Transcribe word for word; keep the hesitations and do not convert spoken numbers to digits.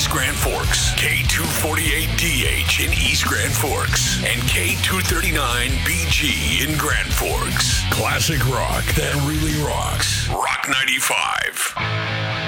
West Grand Forks, K two forty-eight D H in East Grand Forks, and K two thirty-nine B G in Grand Forks. Classic rock that really rocks. Rock ninety-five.